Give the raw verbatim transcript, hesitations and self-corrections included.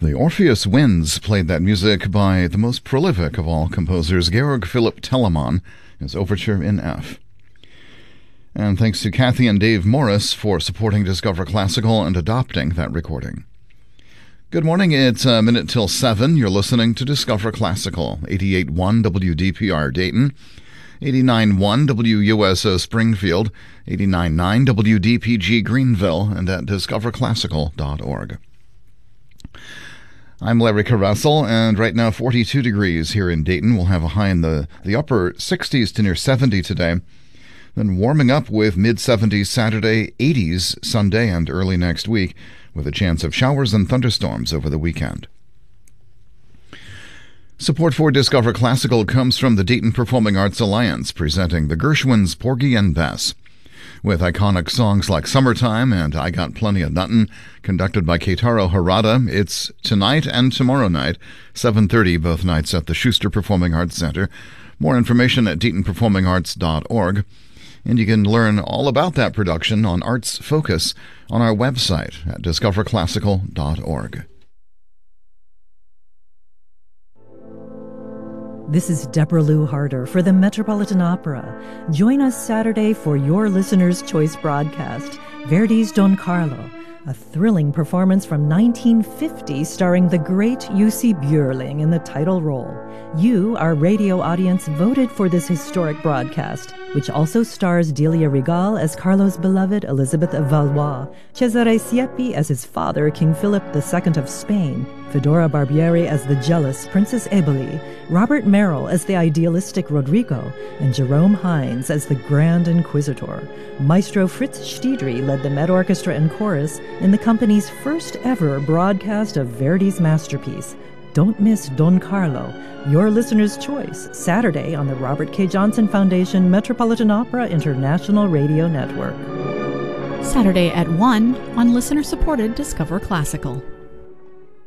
The Orpheus Winds played that music by the most prolific of all composers, Georg Philipp Telemann, his Overture in F. And thanks to Kathy and Dave Morris for supporting Discover Classical and adopting that recording. Good morning, it's a minute till seven. You're listening to Discover Classical, eighty-eight point one W D P R Dayton, eighty-nine point one W U S O Springfield, eighty-nine point nine W D P G Greenville, and at discover classical dot org. I'm Larry Caressel, and right now forty-two degrees here in Dayton. We'll have a high in the, the upper sixties to near seventy today. Then warming up with mid-seventies Saturday, eighties Sunday, and early next week, with a chance of showers and thunderstorms over the weekend. Support for Discover Classical comes from the Dayton Performing Arts Alliance, presenting the Gershwins, Porgy and Bess. With iconic songs like Summertime and I Got Plenty of Nuttin', conducted by Keitaro Harada, it's tonight and tomorrow night, seven thirty both nights at the Schuster Performing Arts Center. More information at dayton performing arts dot org. And you can learn all about that production on Arts Focus on our website at discover classical dot org. This is Deborah Lou Harder for the Metropolitan Opera. Join us Saturday for your Listener's Choice broadcast, Verdi's Don Carlo, a thrilling performance from nineteen fifty starring the great Jussi Björling in the title role. You, our radio audience, voted for this historic broadcast, which also stars Delia Regal as Carlo's beloved Elizabeth of Valois, Cesare Siepi as his father, King Philip the Second of Spain, Fedora Barbieri as the jealous Princess Eboli, Robert Merrill as the idealistic Rodrigo, and Jerome Hines as the Grand Inquisitor. Maestro Fritz Stiedry led the Met Orchestra and Chorus in the company's first ever broadcast of Verdi's masterpiece. Don't miss Don Carlo, your listener's choice, Saturday on the Robert K. Johnson Foundation Metropolitan Opera International Radio Network. Saturday at one on listener-supported Discover Classical.